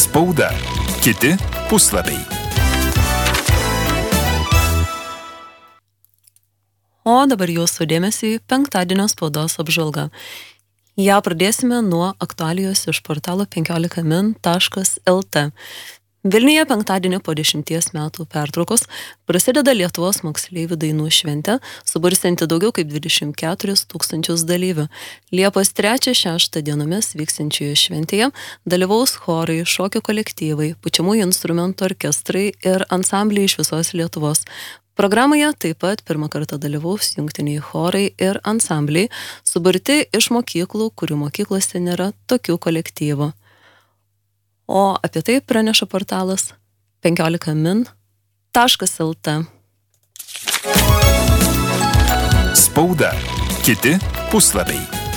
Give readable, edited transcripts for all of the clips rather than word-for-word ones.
Spauda. Kiti puslapiai. O dabar jūsų dėmesiui penktadienio spaudos apžvalga. Ja pradėsime nuo aktualijos iš portalo 15min.lt. Vilniuje penktadienį po 10 metų pertraukos prasideda Lietuvos moksleivių dainų šventė, subursianti daugiau kaip 24 000 dalyvių. Liepos 3-6 dienomis vyksiančioje šventėje dalyvaus chorai, šokio kolektyvai, pučiamųjų instrumentų orkestrai ir ansambliai iš visos Lietuvos. Programoje taip pat pirmą kartą dalyvaus jungtiniai chorai ir ansambliai, suburti iš mokyklų, kurių mokyklose nėra tokių kolektyvų. O apie tai praneša portalas 15min.lt. Spauda. Kiti puslapiai.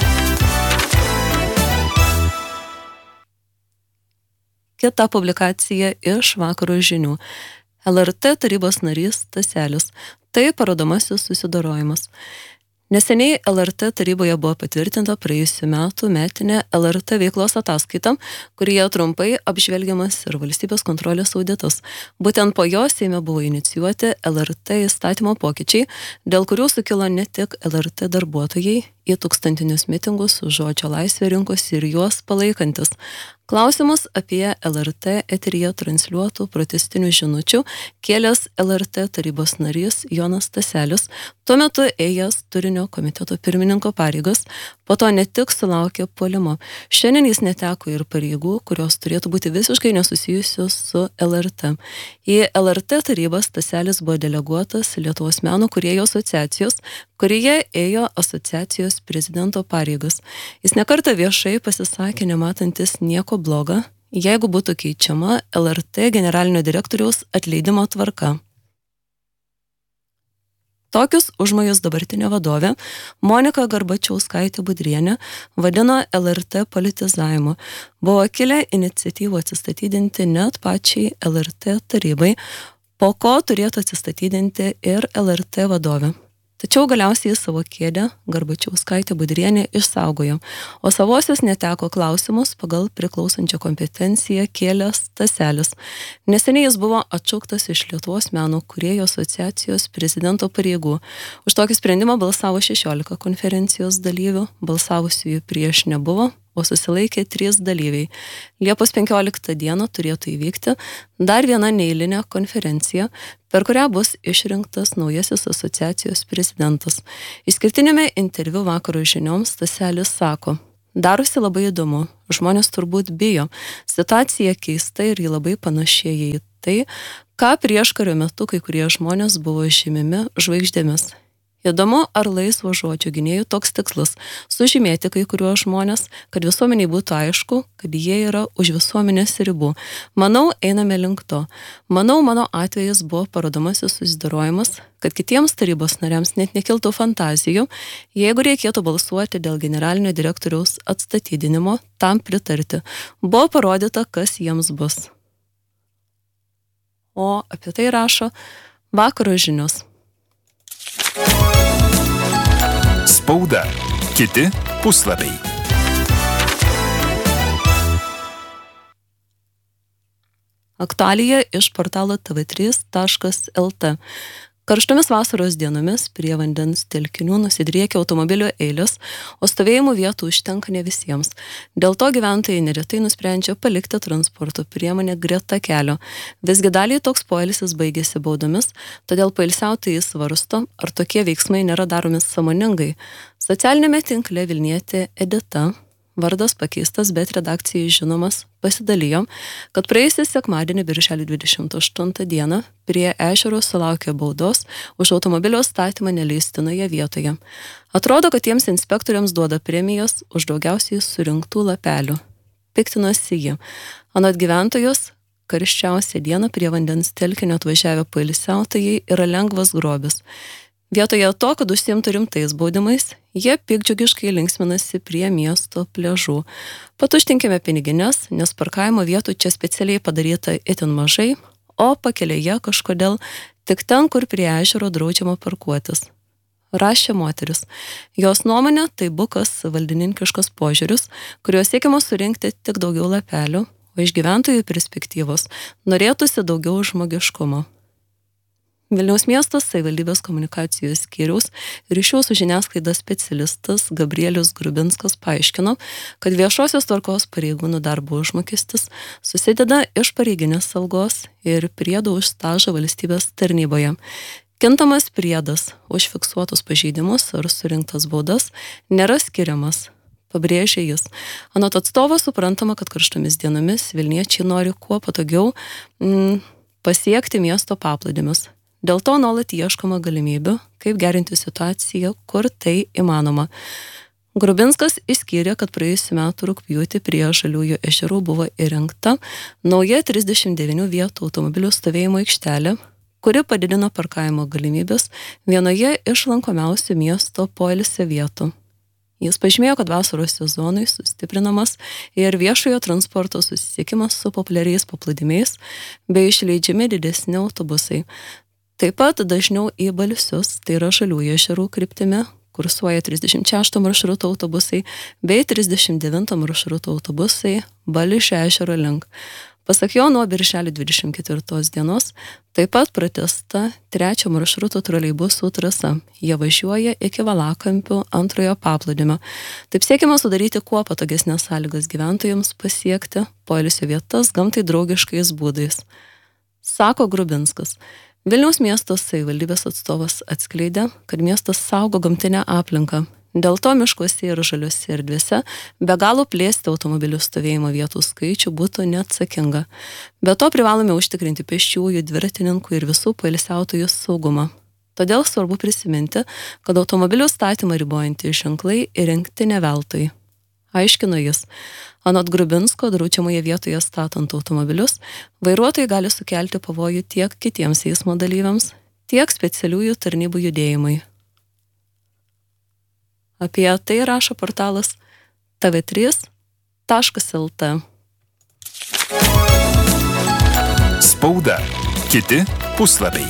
Kita publikacija iš Vakaro žinių. LRT tarybos narys Staselis. Tai parodomasis susidorojimas. Neseniai LRT taryboje buvo patvirtinta praėjusių metų metinė LRT veiklos ataskaita, kurioje trumpai apžvelgiamas ir valstybės kontrolės auditas. Būtent po jo Seime buvo inicijuoti LRT įstatymo pokyčiai, dėl kurių sukilo ne tik LRT darbuotojai, į tūkstantinius mitingus už žodžio laisvę rinkosi ir juos palaikantis. Klausimus apie LRT eteryje transliuotų protestinių žinučių kėlęs LRT tarybos narys Jonas Staselis, tuo metu ėjęs turinio komiteto pirmininko pareigas, po to ne tik sulaukė puolimo. Šiandien jis neteko ir pareigų, kurios turėtų būti visiškai nesusijusios su LRT. Į LRT tarybą Staselis buvo deleguotas Lietuvos meno kūrėjų asociacijos, kurioje ėjo asociacijos prezidento pareigas. Jis nekartą viešai pasisakė nematantis nieko bloga, jeigu būtų keičiama LRT generalinio direktoriaus atleidimo tvarka. Tokius užmojus dabartinė vadovė Monika Garbačiauskaitė-Budrienė vadino LRT politizavimu. Buvo kilę iniciatyvų atsistatydinti net pačiai LRT tarybai, po ko turėtų atsistatydinti ir LRT vadovė. Tačiau galiausiai savo kėdę Garbačiauskaitė-Budrienė išsaugojo, o savosios neteko klausimus pagal priklausančią kompetenciją kėlęs Staselis. Neseniai jis buvo atšauktas iš Lietuvos meno kūrėjų asociacijos prezidento pareigų. Už tokį sprendimą balsavo 16 konferencijos dalyvių, balsavusiųjų prieš nebuvo, o susilaikė 3 dalyviai. Liepos 15 dieną turėtų įvykti dar viena neeilinė konferencija, per kurią bus išrinktas naujasis asociacijos prezidentas. Išskirtinėme interviu Vakaro žinioms Staselis sako: darosi labai įdomu, žmonės turbūt bijo, situacija keista ir ji labai panašėja į tai, ką prieškario metu kai kurie žmonės buvo žymimi žvaigždėmis. Įdomu, ar laisvo žodžio gynėjų toks tikslas – sužymėti kai kuriuos žmonės, kad visuomeniai būtų aišku, kad jie yra už visuomenės ribų. Manau, einame link to. Manau, mano atvejis buvo parodomasis susidorojimas, kad kitiems tarybos nariams net nekiltų fantazijų, jeigu reikėtų balsuoti dėl generalinio direktoriaus atstatydinimo, tam pritarti. Buvo parodyta, kas jiems bus. O apie tai rašo Vakaro žinios. Spauda. Kiti puslapiai. Aktualija iš portalo tv3.lt. Karštomis vasaros dienomis prie vandens telkinių nusidriekia automobilių eilės, o stovėjimų vietų užtenka ne visiems. Dėl to gyventojai neretai nusprendžia palikti transporto priemonę greta kelio. Visgi daliai toks poilsis baigėsi baudomis, todėl poilsiautojai svarsto, ar tokie veiksmai nėra daromi sąmoningai. Socialinėme tinkle Vilnietė Edita, vardas pakeistas, bet redakcijai žinomas, pasidalijo, kad praėjusį sekmadienį birželio 28 dieną prie ežero sulaukė baudos už automobilio statymą neleistinoje vietoje. Atrodo, kad tiems inspektoriams duoda premijas už daugiausiai surinktų lapelių. Piktinosi ji. Anot gyventojos, karščiausią dieną prie vandens telkinio atvažiavę poilsiautojai yra lengvas grobis. Vietoje to, kad užsiimtų rimtais baudimais, jie piktdžiugiškai linksminasi prie miesto pliažų. Patuštinkime pinigines, nes parkavimo vietų čia specialiai padaryta itin mažai, o pakelėje kažkodėl tik ten, kur prie ežero draudžiama parkuotis. Rašė moteris. Jos nuomonė tai bukas valdininkiškas požiūris, kuriuo siekiama surinkti tik daugiau lapelių, o iš gyventojų perspektyvos norėtųsi daugiau žmogiškumo. Vilniaus miestas savivaldybės komunikacijos skyriaus ryšių su žiniasklaida specialistas Gabrielius Grubinskas paaiškino, kad viešosios tvarkos pareigūnų darbo užmokestis susideda iš pareiginės algos ir priedų už stažą valstybės tarnyboje. Kintamas priedas už fiksuotus pažeidimus ar surinktas baudas nėra skiriamas, pabrėžė jis. Anot atstovo suprantama, kad karštomis dienomis vilniečiai nori kuo patogiau pasiekti miesto paplūdimius. Dėl to nuolat ieškoma galimybių, kaip gerinti situaciją, kur tai įmanoma. Grubinskas išskyrė, kad praėjusiu metu rugpjūtį prie Žaliųjų ežerų buvo įrengta nauja 39 vietų automobilių stovėjimo aikštelė, kuri padidino parkavimo galimybės vienoje iš lankomiausių miesto poilsio vietų. Jis pažymėjo, kad vasaros sezonui sustiprinamas ir viešojo transporto susisiekimas su populiariais paplūdimiais bei išleidžiami didesni autobusai. Taip pat dažniau į Balsius, tai yra Žaliųjų ežerų kryptimi, kursuoja 36 maršruto autobusai bei 39 maršruto autobusai Balsio ežero link. Pasak jo, nuo birželio 24 dienos taip pat pratęsta 3 maršruto troleibusų trasa. Jie važiuoja iki Valakampių antrojo paplūdimio. Taip siekiama sudaryti kuo patogesnės sąlygas gyventojams pasiekti poilsio vietas gamtai draugiškais būdais. Sako Grubinskas. Vilniaus miesto savivaldybės atstovas atskleidė, kad miestas saugo gamtinę aplinką. Dėl to miškuose ir žaliuose erdvėse be galo plėsti automobilių stovėjimo vietų skaičių būtų neatsakinga. Be to privalome užtikrinti pėsčiųjų, dviratininkų ir visų poilsiautojų saugumą. Todėl svarbu prisiminti, kad automobilių statymą ribojantys ženklai įrengti ne veltui. Aiškino jis. Anot Grubinsko, draudžiamoje vietoje statant automobilius, vairuotojai gali sukelti pavojų tiek kitiems eismo dalyviams, tiek specialiųjų tarnybų judėjimui. Apie tai rašo portalas tv3.lt. Spauda. Kiti puslapiai.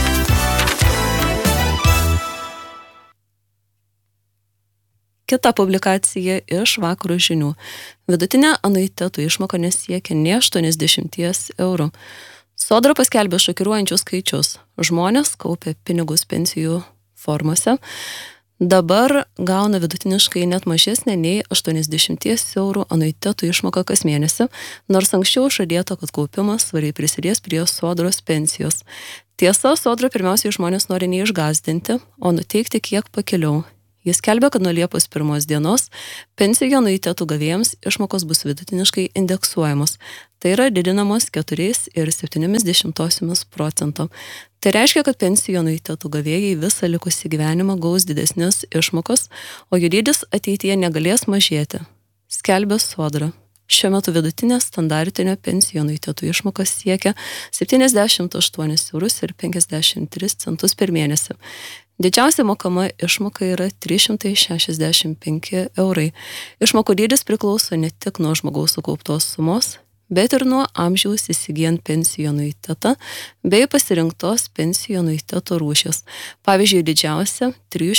Kita publikacija iš Vakaro žinių. Vidutinė anuitetų išmoka nesiekia nė 80 eurų. Sodra paskelbė šokiruojančius skaičius. Žmonės kaupia pinigus pensijų formose. Dabar gauna vidutiniškai net mažesnė nei 80 eurų anuitetų išmoka kas mėnesį, nors anksčiau žadėta, kad kaupimas svariai prisidės prie sodros pensijos. Tiesa, sodra pirmiausiai žmonės nori neišgąsdinti, o nuteikti kiek pakeliau. Jis skelbia, kad nuo Liepos 1 dienos pensijų anuitetų gavėjams išmokos bus vidutiniškai indeksuojamos. Tai yra didinamos 4,7%. Tai reiškia, kad pensijų anuitetų gavėjai visą likusį gyvenimą gaus didesnės išmokos, o jų dydis ateityje negalės mažėti. Skelbia sodra. Šiuo metu vidutinė standartinio pensijų anuitetų išmokas siekia 78,53 eurus per mėnesį. Didžiausia mokama išmoka yra 365 eurai. Išmokų dydis priklauso ne tik nuo žmogaus sukauptos sumos, bet ir nuo amžiaus įsigijant pensijų anuitetą bei pasirinktos pensijų anuiteto rūšės. Pavyzdžiui, didžiausia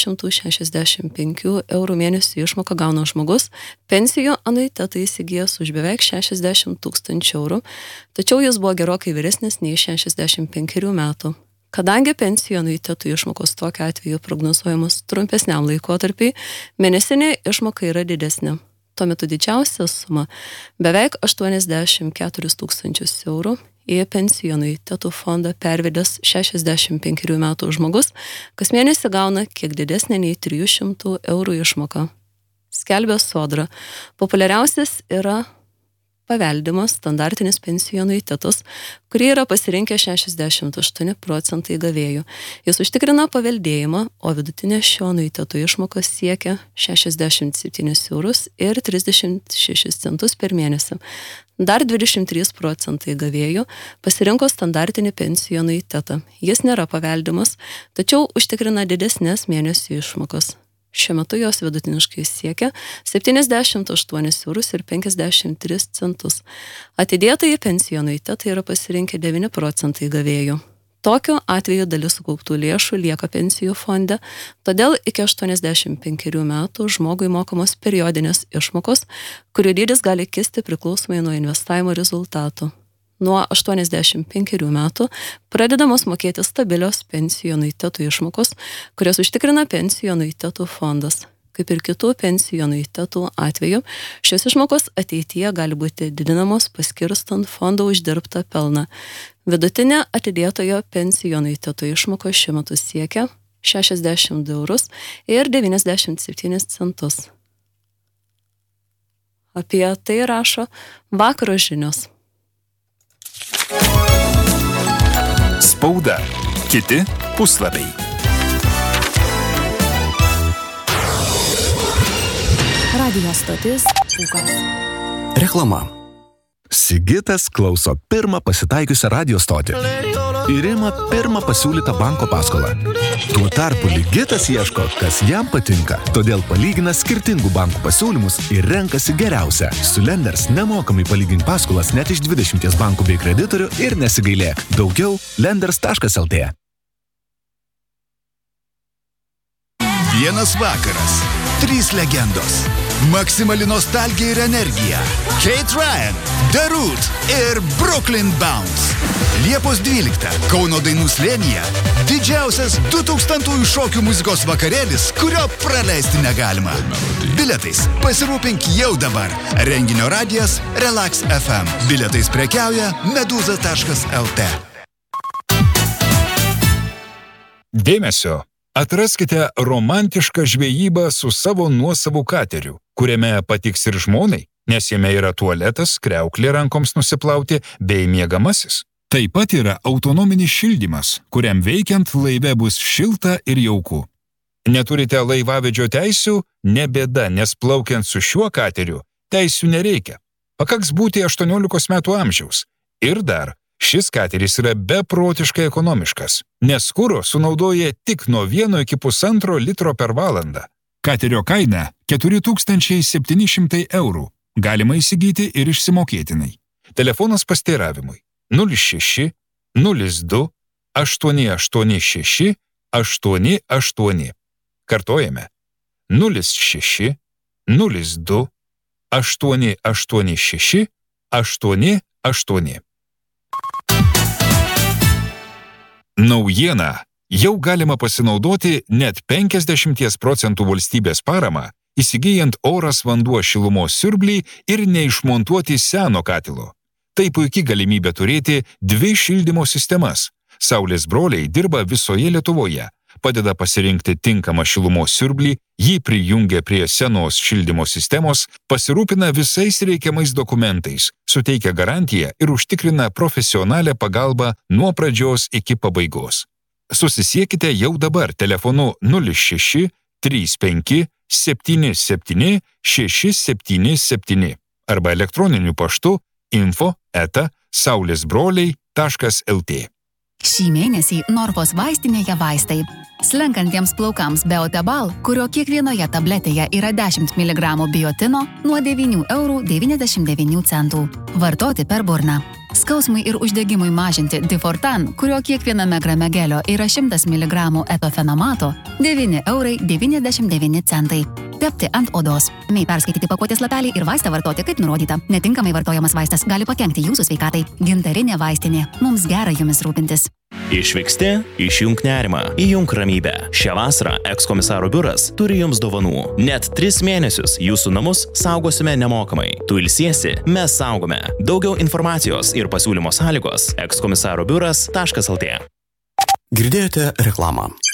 365 eurų mėnesio išmoka gauna žmogus, pensijų anuitetą įsigijęs už beveik 60 000 eurų, tačiau jis buvo gerokai vyresnis nei 65 metų. Kadangi pensijų anuitetų išmokos tokiu atveju prognozuojamos trumpesniam laikotarpiui, mėnesinė išmoka yra didesnė. Tuo metu didžiausia suma – beveik 84 000 eurų į pensijų anuitetų fondą pervedęs 65 metų žmogus, kas mėnesį gauna kiek didesnė nei 300 eurų išmoka. Skelbia sodra. Populiariausias yra paveldimas standartinis pensijų anuitetas, kurį yra pasirinkę 68% gavėjų. Jis užtikrina paveldėjimą, o vidutinė šio anuiteto išmoka siekia 67 eurus ir 36 centus per mėnesį. Dar 23% gavėjų pasirinko standartinį pensijų anuitetą. Jis nėra paveldimas, tačiau užtikrina didesnės mėnesio išmokas. Šiuo metu jos vidutiniškai siekia 78 eurus ir 53 centus. Atidėtąjį pensijų anuitetą yra pasirinkę 9% gavėjų. Tokiu atveju dalis sukauptų lėšų lieka pensijų fonde, todėl iki 85 metų žmogui mokamos periodinės išmokos, kurių dydis gali kisti priklausomai nuo investavimo rezultatų. Nuo 85 metų pradedamos mokėti stabilios pensijų anuitetų išmokos, kurias užtikrina pensijų anuitetų fondas. Kaip ir kitų pensijų anuitetų atveju, šios išmokos ateityje gali būti didinamos paskirstant fondo uždirbtą pelną. Vidutinė atidėtojo pensijų anuitetų išmoko šiuo metu siekia 60 eurus ir 97 centus. Apie tai rašo Vakaro žinios. Spauda. Kiti puslapiai. Radio stotis Pūkas. Reklama. Sigitas klauso pirmą pasitaikiusią radio stotį ir ima pirmą pasiūlytą banko paskolą. Tuo tarpu Ligitas ieško, kas jam patinka, todėl palygina skirtingų bankų pasiūlymus ir renkasi geriausią. Su Lenders nemokamai palygink paskolas net iš 20 bankų bei kreditorių ir nesigailėk. Daugiau lenders.lt. Vienas vakaras. 3 legendos. Maksimali nostalgija ir energija. Kate Ryan, The Root ir Brooklyn Bounce. Liepos 12. Kauno dainų slėnyje didžiausias 2000-ųjų šokių muzikos vakarėlis, kurio praleisti negalima. Bilietais pasirūpink jau dabar. Renginio radijas Relax FM. Bilietais prekiauja meduza.lt. Dėmesio! Atraskite romantišką žvejybą su savo nuosavu kateriu, kuriame patiks ir žmonai, nes jame yra tualetas, kriauklė rankoms nusiplauti bei miegamasis. Taip pat yra autonominis šildymas, kuriam veikiant laive bus šilta ir jauku. Neturite laivavedžio teisių? Ne bėda, nes plaukiant su šiuo kateriu teisių nereikia. Pakaks būti 18 metų amžiaus. Ir dar, šis kateris yra beprotiškai ekonomiškas, nes kuro sunaudoja tik nuo 1 iki 1,5 litro per valandą. Katerio kaina 4700 eurų. Galima įsigyti ir išsimokėtinai. Telefonas pasteiravimui 06 02 886 88. Kartojame 06 02 886 88. Naujiena. Jau galima pasinaudoti net 50% valstybės paramą, įsigijant oras vanduo šilumos siurblį ir neišmontuoti seno katilo. Tai puikiai galimybė turėti 2 šildymo sistemas. Saulės broliai dirba visoje Lietuvoje, padeda pasirinkti tinkamą šilumos siurblį, jį prijungia prie senos šildymo sistemos, pasirūpina visais reikiamais dokumentais, suteikia garantiją ir užtikrina profesionalią pagalbą nuo pradžios iki pabaigos. Susisiekite jau dabar telefonu 06 35 77 677 arba elektroniniu paštu info@saulesbroliai.lt. Šį mėnesį Norfos vaistinėje vaistai. Slenkantiems plaukams Beotebal, kurio kiekvienoje tabletėje yra 10 mg biotino, nuo 9,99 €. Vartoti per burną. Skausmui ir uždegimui mažinti Difortan, kurio kiekviename grame gelio yra 100 mg etofenomato, 9,99 €. Tepti ant odos. Mei perskaityti pakuotės lapelį ir vaistą vartoti kaip nurodyta. Netinkamai vartojamas vaistas gali pakenkti jūsų sveikatai. Gintarinė vaistinė. Mums gera jumis rūpintis. Išvyksti, išjunk nerimą, įjunk ramybę. Šią vasarą ekskomisaro biuras turi jums dovanų. Net 3 mėnesius jūsų namus saugosime nemokamai. Tu ilsiesi, mes saugome. Daugiau informacijos ir pasiūlymo sąlygos ekskomisarobiuras.lt. Girdėjote reklamą.